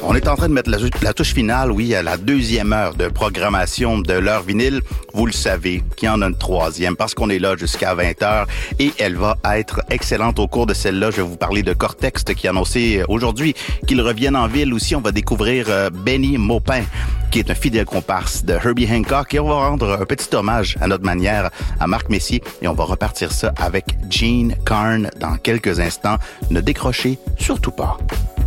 On est en train de mettre la touche finale, oui, à la deuxième heure de programmation de l'heure vinyle. Vous le savez, qu'il y en a une troisième parce qu'on est là jusqu'à 20h et elle va être excellente au cours de celle-là. Je vais vous parler de Cortex qui a annoncé aujourd'hui qu'il revienne en ville aussi. On va découvrir Benny Maupin, qui est un fidèle comparse de Herbie Hancock, et on va rendre un petit hommage à notre manière à Marc Messier et on va repartir ça avec Gene Carn dans quelques instants. Ne décrochez surtout pas.